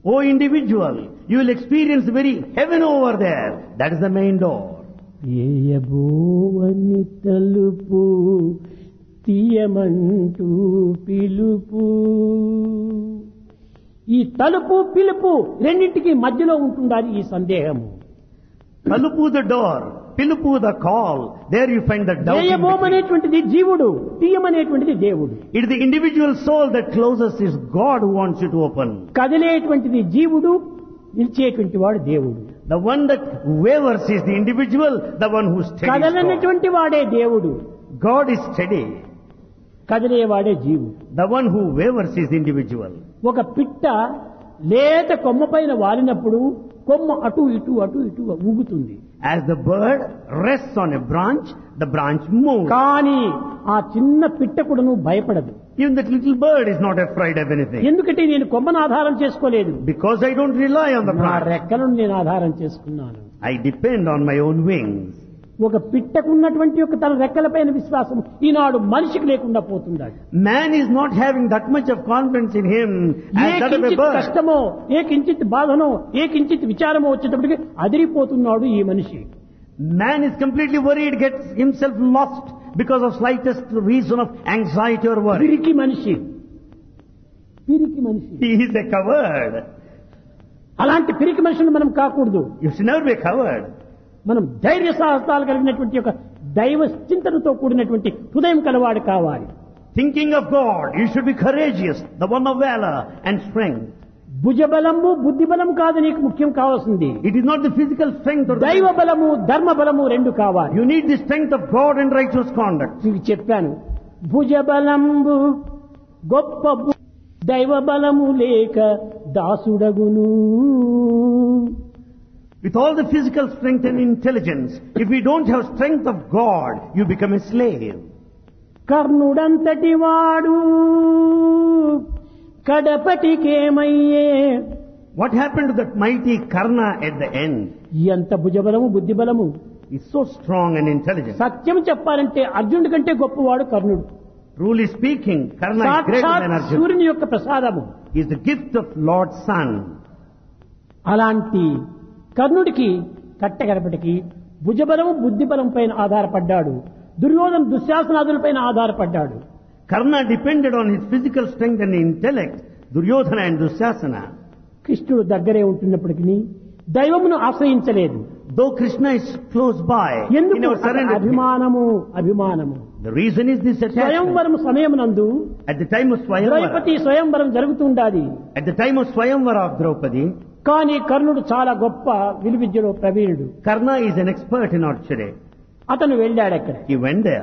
Oh individual, you will experience very heaven over there. That is the main door. ఏయబోవని తలుపు తీయమంటూ పిలుపు. ఈ తలుపు పిలుపు రెండింటికి మధ్యలో ఉంటుండాలి ఈ సందేహము. Talupu the door, Pilupu the call. There you find the doubt. ఏయబోమనేటువంటిది జీవుడు, తీయమనేటువంటిది దేవుడు. It is the individual soul that closes, is God who wants you to open. కదిలేటువంటిది జీవుడు, నిలిచేటువంటి వాడు దేవుడు. The one that wavers is the individual, the one who steadies God. కదలనటువంటి వాడే దేవుడు, God is steady. కదిలేవాడే జీవుడు. The one who wavers is the individual. ఒక పిట్ట లేత కొమ్మ పైన వాలినప్పుడు కొమ్మ అటు ఇటు ఊగుతుంది. As the bird rests on a branch, the branch moves. కానీ ఆ చిన్న పిట్ట కూడాను భయపడదు. Even that little bird is not afraid of anything. ఎందుకంటే నేను కొమ్మను ఆధారం చేసుకోలేదు. Because I don't rely on the నా branch. రెక్కలను నేను ఆధారం చేసుకున్నాను. I depend on my own wings. ఒక పిట్టకున్నటువంటి యొక్క తన రెక్కలపైన విశ్వాసం ఈనాడు మనిషికి లేకుండా పోతున్నాడు. Man is not having that much of confidence in him A as that of a కించిత్ bird. కష్టమో, ఏ కించిత్ బాధనో, ఏ కించిత్ విచారమో వచ్చేటప్పటికి అదిరిపోతున్నాడు ఈ మనిషి. Man is completely worried, gets himself lost because of slightest reason of anxiety or worry. పిరికి మనిషి. He is a coward. అలాంటి పిరికి మనిషిని మనం కాకూడదు. You should never be a coward. మనం ధైర్య సాహసాలు కలిగినటువంటి ఒక దైవ చింతనతో కూడినటువంటి హృదయం కలవాడు కావాలి. Thinking of God, you should be courageous, the one of valor and strength. భుజబలము బుద్ధి బలం కాదు నీకు ముఖ్యం కావాల్సింది. It is not the physical strength or దైవ బలము ధర్మ బలము రెండు కావాలి. You need the strength of God and righteous conduct. మీకు చెప్పాను, భుజబలంబు గొప్ప దైవ బలము లేక దాసుడగును. With all the physical strength and intelligence, if we don't have strength of God, you become a slave. కర్ణుడంతటి వాడు కడపటికేమయ్యే. What happened to that mighty Karna at the end? ఎంత భుజబలము బుద్ధి బలము. He's so strong and intelligent. సత్యం చెప్పాలంటే అర్జునుడి కంటే గొప్పవాడు కర్ణుడు. Truly speaking, Karna is greater than సాక్షాత్ Arjuna. సూర్యుని యొక్క ప్రసాదము. He is the gift of Lord's Son. అలాంటి కర్ణుడికి కట్టగడపటికి భుజబలము బుద్ధి బలం పైన ఆధారపడ్డాడు. Duryodhana దుశ్శాసనాదులపైన ఆధారపడ్డాడు. Karna depended on his physical strength and intellect, Duryodhana and Dusyasana. కృష్ణుడు దగ్గరే ఉంటున్నప్పటికీ దైవమును ఆశ్రయించలేదు. Though Krishna is close by, he ఎందుకు? never surrendered. అభిమానము. The reason is this attachment. స్వయంవరం సమయమునందు At the time of Swayamvara, Draupadi స్వయంవరం జరుగుతుండాలి. at the time of Swayamvara of Draupadi, కానీ కర్ణుడు చాలా గొప్ప విలువిద్యలో ప్రవీణుడు. Karna is an expert in archery. అతను వెళ్ళాడు అక్కడ. He went there.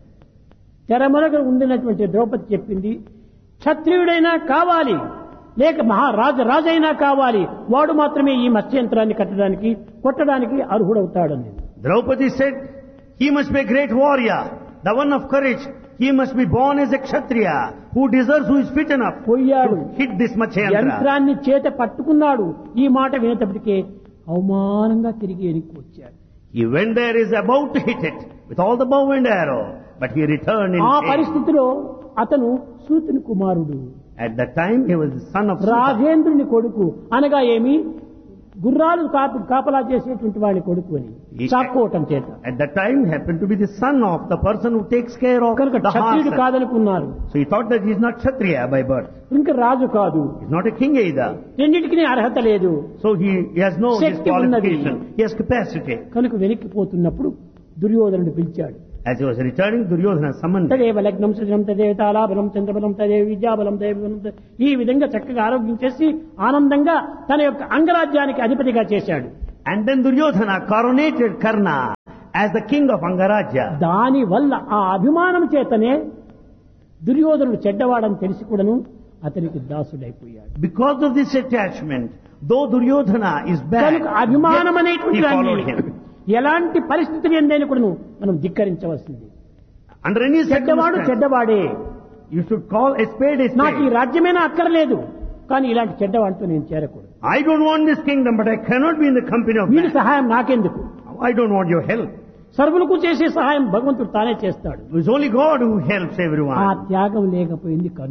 తెరమరగ ఉండినటువంటి ద్రౌపది చెప్పింది, క్షత్రియుడైనా కావాలి లేక రాజైనా కావాలి, వాడు మాత్రమే ఈ మత్స్యంత్రాన్ని కొట్టడానికి అర్హుడవుతాడని. Draupadi said, he must be a great warrior, the one of courage. He must be born as a kshatriya, who deserves, who is fit enough పోయాడు. to hit this Matsyentra. యంత్రాన్ని చేత పట్టుకున్నాడు. ఈ మాట వినేటప్పటికే అవమానంగా తిరిగి వెనక్కి వచ్చాడు. He went there, is about to hit it with all the bow and arrow, but he returned in ఆ shame. పరిస్థితిలో అతను సూతుని కుమారుడు, At that time he was the son of Suta. రాజేంద్రుని కొడుకు. అనగా ఏమి? గుర్రాలు కాపలా చేసేటువంటి వాడి కొడుకు అని చాక్కోవటం చేత. At that time happened to be the son of the person who takes care of కనుక the క్షత్రియుడు horses. కాదనుకున్నారు. So he thought that he is not Kshatriya by birth. ఇంకా రాజు కాదు. He is not a king either. రెండింటికి అర్హత లేదు. So he has no శక్తి ఉన్నది. disqualification. He has capacity. కనుక వెనక్కిపోతున్నప్పుడు దుర్యోధనుడు పిలిచాడు. As he was returning, Duryodhana summoned him. తదేవ లగ్నం సృజనం తదేవ తాళాబలం చంద్రబలం తదేవ విద్యాబలం తదేవ ఈ విధంగా చక్కగా ఆరోగ్యం చేసి ఆనందంగా తన యొక్క అంగరాజ్యానికి అధిపతిగా చేశాడు. And then Duryodhana coronated Karna as the king of Angarajya. దాని వల్ల ఆ అభిమానం చేతనే దుర్యోధనుడు చెడ్డవాడని తెలిసి కూడాను అతనికి దాసుడైపోయాడు. Because of this attachment, though Duryodhana is bad, కనుక అభిమానం yet అనేటువంటి he followed దాన్ని him. ఎలాంటి పరిస్థితులు ఎందైనా కూడాను మనం ధిక్కరించవలసింది. Under any చెడ్డవాడు circumstance, చెడ్డవాడే. you should call a spade a నాకు ఈ spade. రాజ్యమేనా అక్కర్లేదు, కానీ ఇలాంటి చెడ్డవాడితో నేను చేరకూడదు. I don't want this kingdom, but I cannot be in the company of వీడి man. సహాయం నాకెందుకు? I don't want your help. సర్వులకు చేసే సహాయం భగవంతుడు తానే చేస్తాడు. It is only God who helps ఆ everyone. త్యాగం లేకపోయింది కర్ణుడిలో.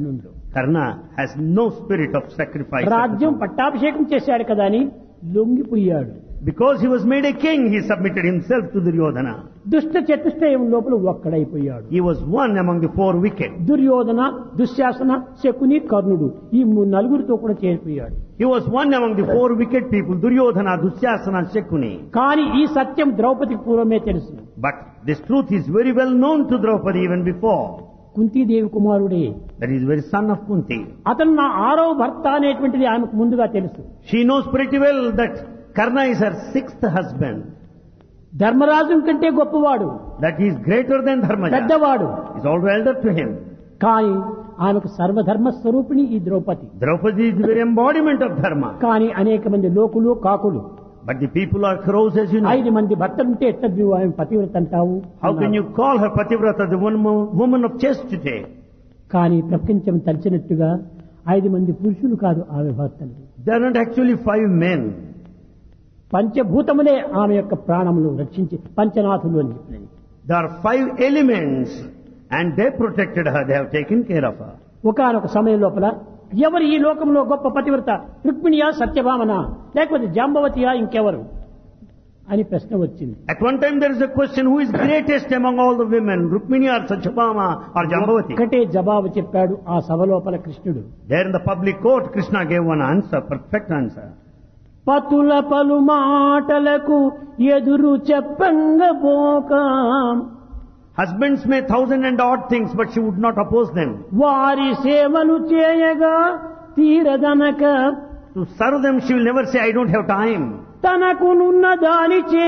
Karna has no spirit of sacrifice. రాజ్యం పట్టాభిషేకం చేశాడు కదా అని లొంగిపోయాడు. Because he was made a king, he submitted himself to Duryodhana. దుష్ట చతుష్టయం లోపల ఒక్కడైపోయాడు. He was one among the 4 wicked. Duryodhana, Dushasana, Shakuni, కర్ణుడు ఈ నలుగురితో కూడా చేరిపోయాడు. He was one among the 4 wicked people, Duryodhana, Dusyasana, Shakuni. కానీ ఈ సత్యం ద్రౌపదికి పూర్వమే తెలుసు. But this truth is very well known to Draupadi even before. Kuntidevi కుమారుడే. That is the very son of Kunti. అతను నా 6వ భర్త అనేటువంటిది ఆమెకు ముందుగా తెలుసు. She knows pretty well that Karna is her 6th husband. Dharmaraju కంటే గొప్పవాడు, That he is greater than Dharmaja. పెద్దవాడు. He is also elder to him. కానీ ఆమెకు సర్వధర్మ స్వరూపిణి ఈ Draupadi. Draupadi is the very embodiment of Dharma. కానీ అనేక మంది లోకులు కాకులు. But the people are crows, as you know. 5 మంది భర్తలుంటే ఎట్లా నువ్వు ఆమె పతివ్రత అంటావు? How can you call her Pativrata, the woman of chastity? కానీ ప్రపంచం తలిచినట్టుగా 5 మంది పురుషులు కాదు ఆమె భర్తలు. They are not actually 5 men. పంచభూతములే ఆమె యొక్క ప్రాణములు రక్షించి పంచనాథులు అని చెప్పినది. There are 5 elements and they protected her. They have taken care of her. ఒకానొక సమయం లోపల ఎవరు ఈ లోకంలో గొప్ప పతివ్రత, రుక్మిణియా, సత్యభామన, లేకపోతే జాంబవతియా, ఇంకెవరు అని ప్రశ్న వచ్చింది. At one time there is a question, who is greatest among all the women, Rukmini or Satyabhama or Jambavati? ఒకటే జవాబు చెప్పాడు ఆ సభ లోపల కృష్ణుడు. There in the public court, Krishna gave one answer, perfect answer. పతుల పలు మాటలకు ఎదురు చెప్పంగబోక. Husbands may 1,000 and odd things, but she would not oppose them. వారి సేవలు చేయగా తీరదనక. To serve them, she will never say, I don't have time. తనకునున్న దానిచే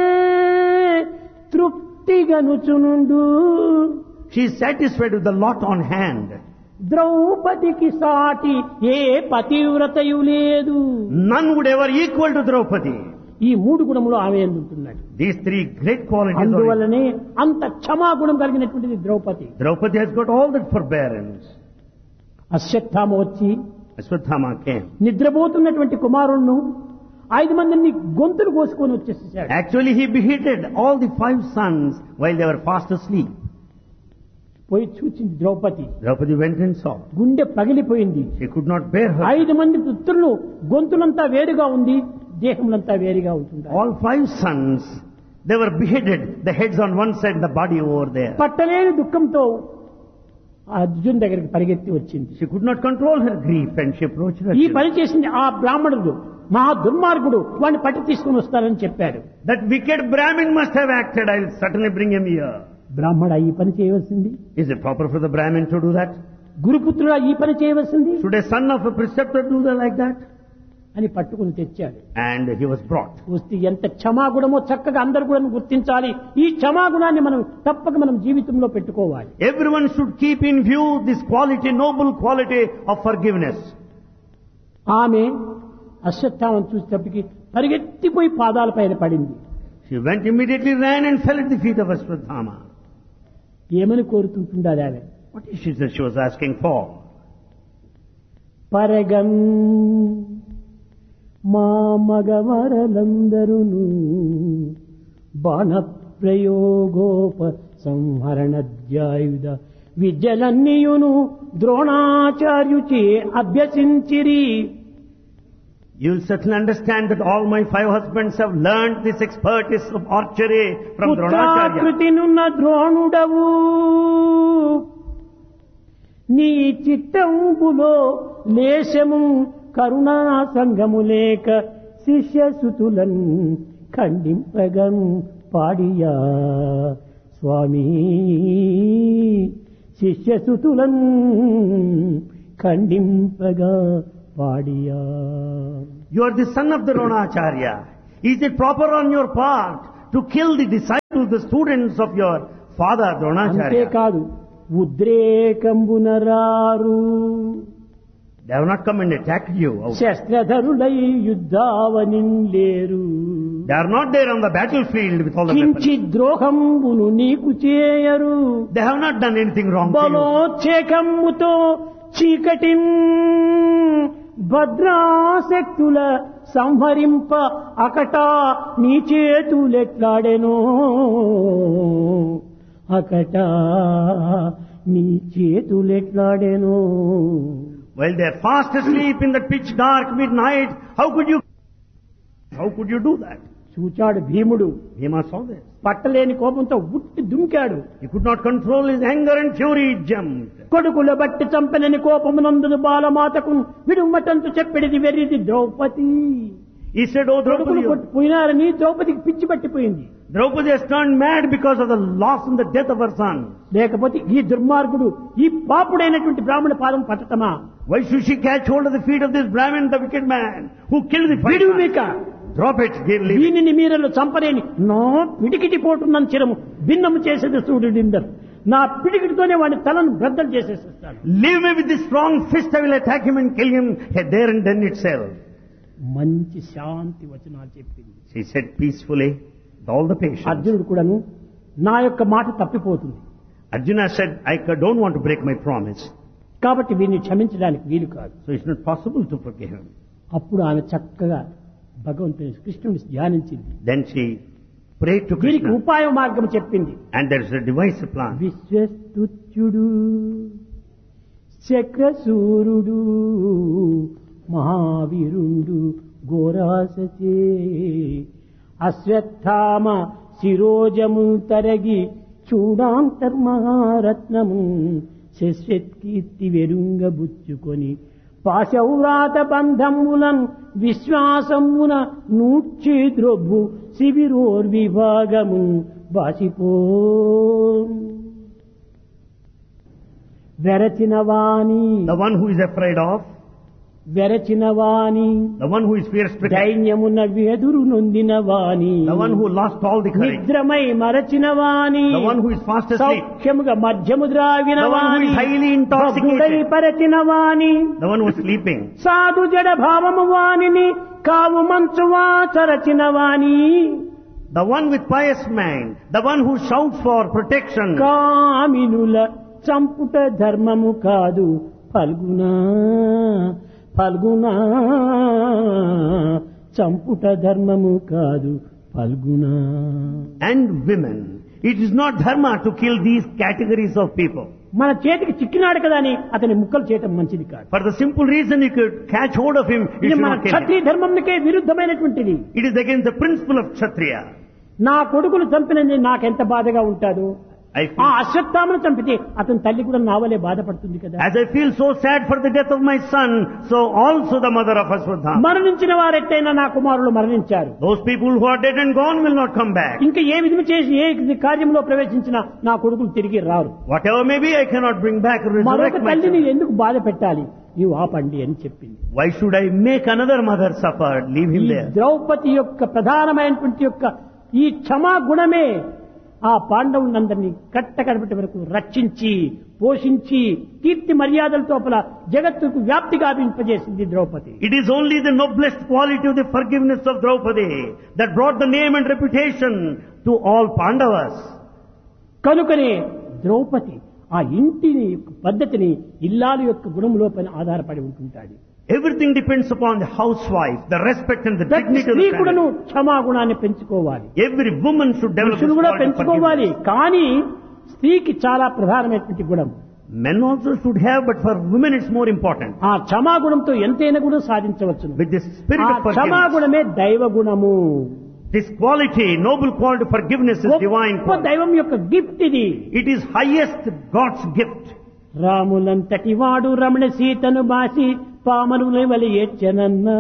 తృప్తిగనుచునుండు. She is satisfied with the lot on hand. ద్రౌపదికి సాటి ఏ పతివ్రతయు లేదు. None would ever equal to Draupadi. ఈ 3 గుణములు ఆమె ఎందుంటున్నాడు. These 3 great qualities. అందువల్లనే అంత క్షమాగుణం కలిగినటువంటిది Draupadi. Draupadi has got all that forbearance. Ashwatthama వచ్చి Ashwatthama came. నిద్రపోతున్నటువంటి కుమారుణ్ణి 5 మందిని గొంతులు కోసుకొని వచ్చేసాడు. Actually, he beheaded all the 5 sons while they were fast asleep. పోయి చూచింది Draupadi. Draupadi went and saw. గుండె పగిలిపోయింది. She could not bear her. 5 మంది పుత్రులు గొంతులంతా వేరుగా ఉంది, దేహములంతా వేరుగా ఉంటుంది. All 5 sons, they were beheaded, the heads on one side, the body over there. పట్టలేని దుఃఖంతో అర్జున్ దగ్గరికి పరిగెత్తి వచ్చింది. She could not control her grief and she approached her. ఈ పని చేసింది ఆ బ్రాహ్మణుడు, మహా దుర్మార్గుడు, వాడిని పట్టి తీసుకుని వస్తానని చెప్పాడు. That wicked Brahmin must have acted. I will certainly bring him here. బ్రాహ్మణ ఈ పని చేయవలసింది. Is it proper for the Brahmin to do that? గురుపుత్రుడా ఈ పని చేయవలసింది Should a son of a preceptor do that like that? అని పట్టుకుని తెచ్చాడు. And he was brought. వస్తే ఎంత క్షమాగుణమో చక్కగా అందరూ కూడా గుర్తించాలి. ఈ క్షమాగుణాన్ని మనం తప్పక మనం జీవితంలో పెట్టుకోవాలి. Everyone should keep in view this quality, noble quality of forgiveness. ఆమె అశ్వత్థామను చూసేటప్పటికి పరిగెత్తిపోయి పాదాల పైన పడింది. She went immediately, ran and fell at the feet of Ashwatthama. ఏమని కోరుతుంటుండాలి ఆమె? What is it that she was asking for? పరగం మా మగవరలందరును బాణ ప్రయోగోప సంహరణధ్యాయుధ విద్యలన్నీయును ద్రోణాచార్యుచే అభ్యసించిరి. You will certainly understand that all my 5 husbands have learned this expertise of archery from Dronacharya. పుత్రాకృతినున్న ద్రోణుడవు నీ చిత్తంబులో లేశము కరుణా సంగము లేక శిష్యసుతులన్ ఖండింపగం పాడియా స్వామి. శిష్యసుతులన్ ఖండింపగా పాడియా. You are the son of the Dronacharya. Is it proper on your part to kill the disciples, the students of your father Dronacharya? అంతేకాదు ఉద్రేకంబునరారు. They have not come and attacked you. శస్త్రధరులై యుద్ధావనిలేరు. They are not there on the battlefield with all the weapons. కించి ద్రోహంబును నీకు చేయరు. They have not done anything wrong to you. బలోచ్చేకంబుతో చీకటిన్ భద్రాశక్తుల సంహరింప అకటా నీ చేతులెట్లాడెనో. అకటా నీ చేతులెట్లాడేనో. While they are fast asleep in the pitch dark midnight, how could you do that? చూచాడు భీముడు. Bhima saw this. పట్టలేని కోపంతో ఉట్టి దుంకాడు. He could not control his anger and fury, he jumped. కొడుకుల బట్టి చంపలేని కోపమునందును బాలమాతకు విడుమటంతు చెప్పిడిది వెర్రిది Draupadi. He said, "Oh కొడుకులు Draupadi, పోయినారని ద్రౌపదికి పిచ్చి పట్టిపోయింది. Draupadi has turned mad because of the loss and the death of her son. లేకపోతే ఈ దుర్మార్గుడు ఈ పాపుడైనటువంటి బ్రాహ్మణ పాదం పట్టటమా? Why should she catch hold of the feet of this Brahmin, the wicked man, who killed the five sons? విడుమిక Drop it, leave it. దీనిని మీరలో చంపలేని నా పిడికిటి పోటున్న చిరము భిన్నము చేసేది సూర్యుడిందరు. నా పిడికిటితోనే వాడి తలను బ్రద్దలు చేసేస్తాడు. Leave me with this strong fist, I will attack him and kill him there and then itself. మంచి శాంతి వచనాలు చెప్పింది. She said peacefully, with all the patience. అర్జునుడు కూడాను నా యొక్క మాట తప్పిపోతుంది Arjuna said, I don't want to break my promise. కాబట్టి వీరిని క్షమించడానికి వీలు కాదు. So it's not possible to forgive him. అప్పుడు ఆమె చక్కగా భగవంతుని కృష్ణుని ధ్యానించింది. Then she prayed to దీనికి Krishna. ఉపాయ మార్గం చెప్పింది. And there is a device, a plan. విశ్వస్తుత్యుడు చక్రసూరుడు మహావీరుండు ఘోరాసచే Ashwatthama శిరోజము తరగి చూడాంతర్మహారత్నము శశ్వత్కీర్తి వెరుంగబుచ్చుకొని పాశౌరాత బంధములన్ విశ్వాసమున నూర్చి ద్రొబ్బు శిబిరోర్విభాగము బాసిపో వెరచినవాణి The one who is afraid of, వెరచినవాణి the one who is fear-stricken, దైన్యమున వెదురు నొందినవాణి the one who lost all the courage, నిద్రమై మరచినవాణి the one who is fast asleep, సౌఖ్యముగా మధ్యము ద్రావినవాణి The one who is highly intoxicated. భగ్గుడై పరచినవాణి the one who is sleeping, సాధు జడ భావము వాణిని కావు మంచువా చరచినవాణి the one with pious mind, the one who shouts for protection, కామినుల చంపుట ధర్మము కాదు ఫల్గునా ఫల్గునా చంపుట ధర్మము కాదు Phalguna. and women. It is not dharma to kill these categories of people. మన చేతికి చిక్కినాడు కదా అని అతని ముక్కలు చేయటం మంచిది కాదు. For the simple reason you could catch hold of him, you ఇది should మన not kill him. Kshatriya ధర్మంకే విరుద్ధమైనటువంటిది. It is against the principle of Kshatriya. నా కొడుకులు చంపినది నాకెంత బాధగా ఉంటాదో, I ఆ feel, అశ్వత్థామను చంపితే అతని తల్లి కూడా నావలే బాధపడుతుంది కదా. as I feel so sad for the death of my son, so also the mother of Ashwadhama. మరణించిన వారెట్టయినా నా కుమారులు మరణించారు. Those people who are dead and gone will not come back. ఇంకా ఏ విధము చేసి ఏ కార్యంలో ప్రవేశించినా నా కొడుకులు తిరిగి రారు. Whatever may be, I cannot bring back or మరొక resurrect my తల్లిని son. ఎందుకు బాధ పెట్టాలి, నీవు ఆపండి అని చెప్పింది. Why should I make another mother suffer? Leave him ఈ there. ద్రౌపది యొక్క ప్రధానమైనటువంటి యొక్క ఈ క్షమా గుణమే ఆ పాండవులందరినీ కట్టకడపటి వరకు రక్షించి పోషించి కీర్తి మర్యాదలతో జగత్తుకు వ్యాప్తి గావింపజేసింది Draupadi. It is only the noblest quality of the forgiveness of Draupadi that brought the name and reputation to all Pandavas. కనుకనే ద్రౌపది ఆ ఇంటిని యొక్క పద్ధతిని ఇల్లాలు యొక్క గుణములోపైన ఆధారపడి ఉంటుంటాడు. Everything depends upon the housewife, the respect and the ప్రతి dignity of స్త్రీ the కూడాను family. క్షమాగుణాన్ని పెంచుకోవాలి, Every woman should develop this పురుషులు కూడా quality of పెంచుకోవాలి. forgiveness. కానీ స్త్రీకి చాలా ప్రధానమైనటువంటి గుణం. Men also should have, but for women it's more important. ఆ క్షమాగుణంతో ఎంతైనా కూడా సాధించవచ్చు. With this spirit ఆ of forgiveness, క్షమాగుణమే దైవ గుణము. this quality, noble quality of forgiveness is divine గొప్ప quality. దైవం యొక్క గిఫ్ట్ ఇది. It is highest God's gift. రాములంతటి వాడు రమణ సీతను బాసి పామరుల వలి ఏడ్చెనన్నా.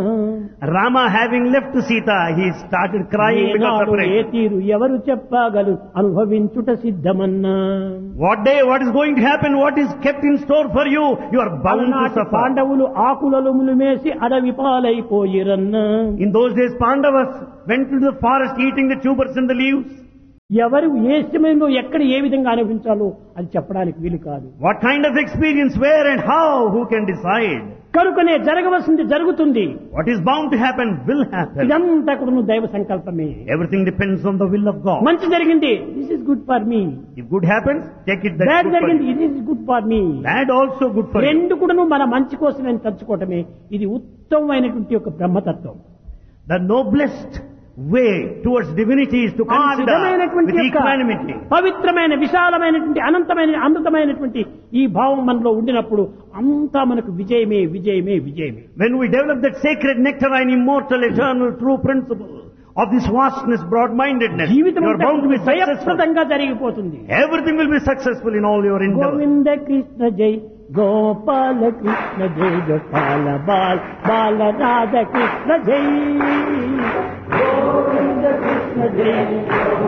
Rama having left Sita, he started crying because of ఏనాడు ఏ separation. తీరు ఎవరు చెప్పగలు అనుభవించుట సిద్ధమన్నా. What day, what is going to happen, what is kept in store for you, you are bound to అలనాటి suffer. పాండవులు ఆకులలుములు మేసి అడవి పాలైపోయిరన్నా. In those days, Pandavas went to the forest eating the tubers and the leaves. ఎవరు ఏ సమయంలో ఎక్కడ ఏ విధంగా అనుభవించాలో అది చెప్పడానికి వీలు కాదు. What kind of experience, where and how, who can decide? కనుకనే జరగవలసింది జరుగుతుంది. What is bound to happen will happen. ఇదంతా కూడా దైవ సంకల్పమే. Everything depends on the will of God. మంచి జరిగింది, this is good for me. If good happens, take it, that's bad good for జరిగింది, you. ఇది is good for me. Bad also good for you. రెండు కూడాను మన మంచి కోసమే తలుచుకోవటమే ఇది ఉత్తమమైనటువంటి ఒక బ్రహ్మతత్వం. The noblest way towards divinity is to ఆ consider విధమైనటువంటి with యొక్క equanimity. పవిత్రమైన విశాలమైనటువంటి అనంతమైన అమృతమైనటువంటి ఈ భావం మనలో ఉండినప్పుడు అంతా మనకు విజయమే విజయమే విజయమే. When we develop that sacred nectarine, immortal, eternal, true principle of this vastness, broad-mindedness, జీవితం you are bound to be successful. జయప్రదంగా జరిగిపోతుంది. Everything will be successful in all your endeavors. Govinda Krishna జై గోపాల కృష్ణ జై గోపాల బాల రాధ కృష్ణ జై గోవింద కృష్ణ జై